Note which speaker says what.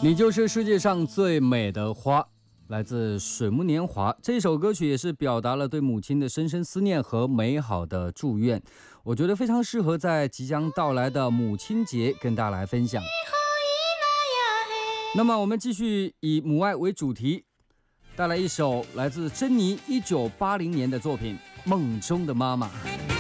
Speaker 1: 你就是世界上最美的花，来自水木年华。这首歌曲也是表达了对母亲的深深思念和美好的祝愿，我觉得非常适合在即将到来的母亲节跟大家来分享。那么我们继续以母爱为主题，带来一首来自珍妮1980年的作品《梦中的妈妈》。